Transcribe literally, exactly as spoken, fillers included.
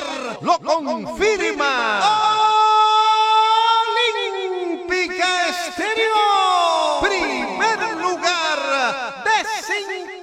lugar lo confirma. Olímpica Estéreo. Primer lugar de cinco.